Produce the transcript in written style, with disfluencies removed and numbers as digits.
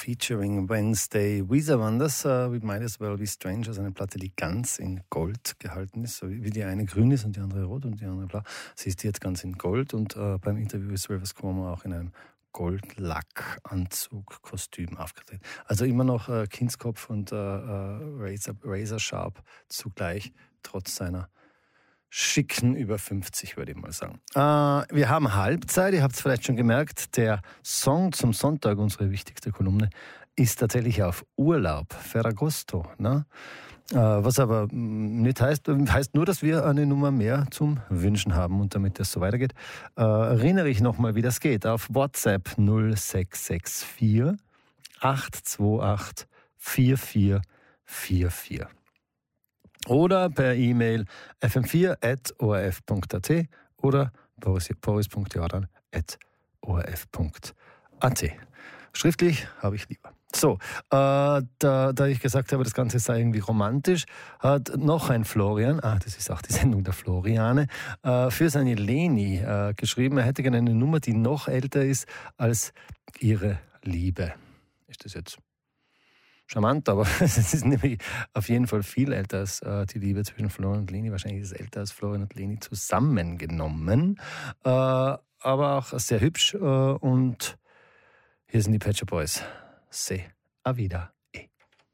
featuring Wednesday. Weezer Wonders We Might As Well Be Strangers, eine Platte, die ganz in Gold gehalten ist, so wie die eine grün ist und die andere rot und die andere blau. Sie ist jetzt ganz in Gold und beim Interview ist Rivers Cuomo auch in einem Goldlackanzug, Kostüm aufgetreten. Also immer noch Kindskopf und Razor Sharp zugleich, trotz seiner schicken über 50, würde ich mal sagen. Wir haben Halbzeit, ihr habt es vielleicht schon gemerkt, der Song zum Sonntag, unsere wichtigste Kolumne, ist tatsächlich auf Urlaub, Ferragosto. Ne? Was aber nicht heißt nur, dass wir eine Nummer mehr zum Wünschen haben. Und damit das so weitergeht, erinnere ich nochmal, wie das geht. Auf WhatsApp 0664 828 4444. Oder per E-Mail fm4@orf.at oder boris.jordan@orf.at. Schriftlich habe ich lieber. So, da ich gesagt habe, das Ganze sei irgendwie romantisch, hat noch ein Florian, das ist auch die Sendung der Floriane, für seine Leni geschrieben, er hätte gerne eine Nummer, die noch älter ist als ihre Liebe. Ist das jetzt charmant, aber es ist nämlich auf jeden Fall viel älter als die Liebe zwischen Florian und Leni. Wahrscheinlich ist es älter als Florian und Leni zusammengenommen. Aber auch sehr hübsch. Und hier sind die Pet Shop Boys. Se a vida.